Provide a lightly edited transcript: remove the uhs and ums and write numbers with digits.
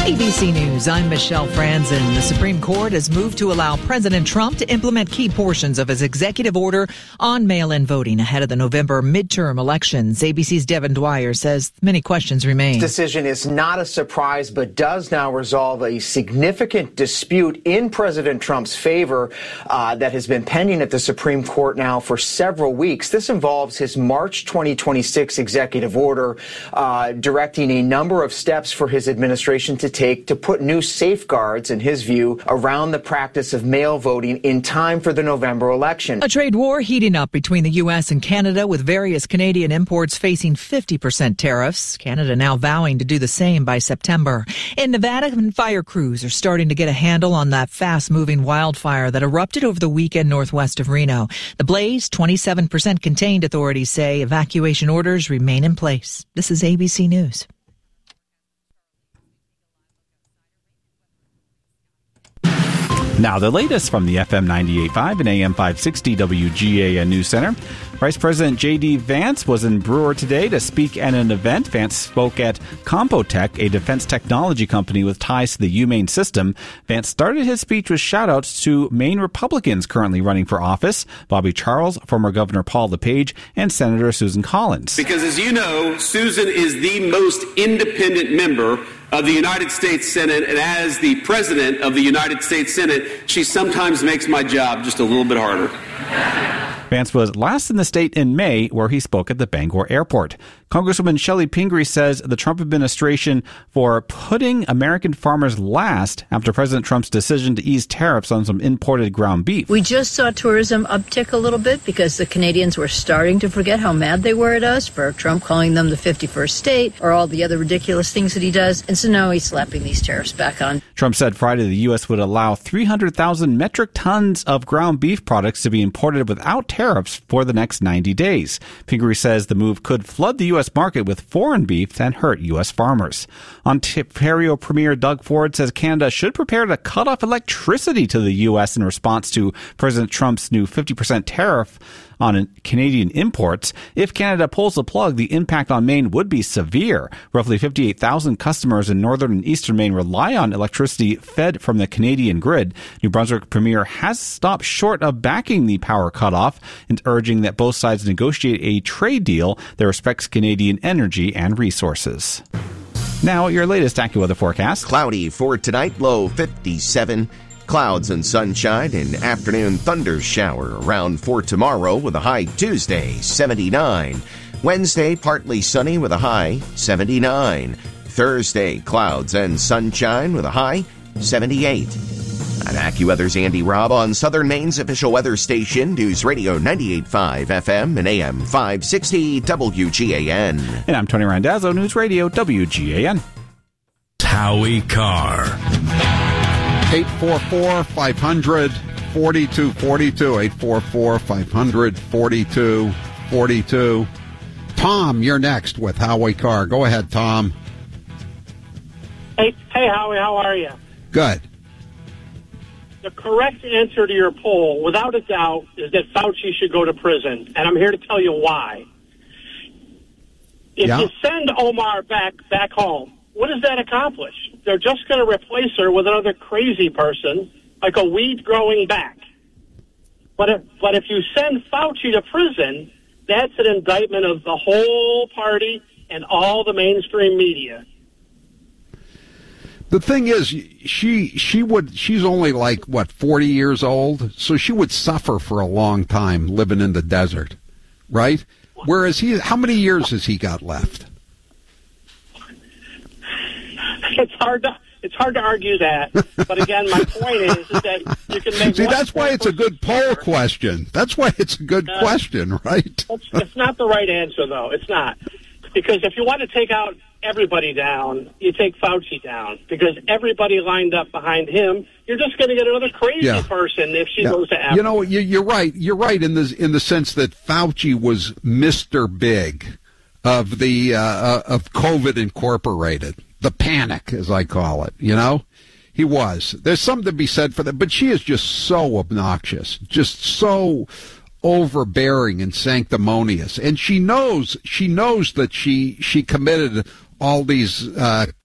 ABC News, I'm Michelle Franzen. The Supreme Court has moved to allow President Trump to implement key portions of his executive order on mail-in voting ahead of the November midterm elections. ABC's Devin Dwyer says many questions remain. This decision is not a surprise, but does now resolve a significant dispute in President Trump's favor that has been pending at the Supreme Court now for several weeks. This involves his March 2026 executive order directing a number of steps for his administration to take to put new safeguards, in his view, around the practice of mail voting in time for the November election. A trade war heating up between the U.S. and Canada, with various Canadian imports facing 50% tariffs. Canada now vowing to do the same by September. In Nevada, fire crews are starting to get a handle on that fast-moving wildfire that erupted over the weekend northwest of Reno. The blaze, 27% contained, authorities say. Evacuation orders remain in place. This is ABC News. Now, the latest from the FM 98.5 and AM 560 WGAN News Center. Vice President J.D. Vance was in Brewer today to speak at an event. Vance spoke at Compotech, a defense technology company with ties to the UMaine system. Vance started his speech with shout-outs to Maine Republicans currently running for office, Bobby Charles, former Governor Paul LePage, and Senator Susan Collins. Because, as you know, Susan is the most independent member of the United States Senate, and as the President of the United States Senate, she sometimes makes my job just a little bit harder. Vance was last in the state in May, where he spoke at the Bangor airport. Congresswoman Shelley Pingree says the Trump administration for putting American farmers last after President Trump's decision to ease tariffs on some imported ground beef. We just saw tourism uptick a little bit because the Canadians were starting to forget how mad they were at us for Trump calling them the 51st state or all the other ridiculous things that he does. And so now he's slapping these tariffs back on. Trump said Friday the U.S. would allow 300,000 metric tons of ground beef products to be imported without tariffs for the next 90 days. Pingree says the move could flood the U.S. market with foreign beef and hurt U.S. farmers. Ontario Premier Doug Ford says Canada should prepare to cut off electricity to the U.S. in response to President Trump's new 50% tariff on Canadian imports. If Canada pulls the plug, the impact on Maine would be severe. Roughly 58,000 customers in northern and eastern Maine rely on electricity fed from the Canadian grid. New Brunswick Premier has stopped short of backing the power cutoff and urging that both sides negotiate a trade deal that respects Canadian energy and resources. Now, your latest AccuWeather forecast. Cloudy for tonight, low 57. Clouds and sunshine, an afternoon thunder shower around for tomorrow with a high Tuesday, 79. Wednesday, partly sunny with a high, 79. Thursday, clouds and sunshine with a high, 78. I'm AccuWeather's Andy Robb on Southern Maine's official weather station, News Radio 98.5 FM and AM 560 WGAN. And I'm Tony Randazzo, News Radio WGAN. Howie Carr. 844-500-4242. 844-500-4242. Tom, you're next with Howie Carr. Go ahead, Tom. Hey, Howie, how are you? Good. The correct answer to your poll, without a doubt, is that Fauci should go to prison, and I'm here to tell you why. If you send Omar back home, what does that accomplish? They're just going to replace her with another crazy person, like a weed growing back. But if you send Fauci to prison, that's an indictment of the whole party and all the mainstream media. The thing is, she's only like, 40 years old? So she would suffer for a long time living in the desert, right? Whereas how many years has he got left? It's hard to argue that, but again, my point is that you can make. See, that's why it's a good poll question. That's why it's a good question, right? It's not the right answer, though. It's not, because if you want to take out everybody down, you take Fauci down, because everybody lined up behind him. You're just going to get another crazy person if she goes to Africa. You know, you're right. You're right in the sense that Fauci was Mr. Big of the of COVID Incorporated. The panic, as I call it, you know? He was. There's something to be said for that, but she is just so obnoxious, just so overbearing and sanctimonious. And she knows that she committed all these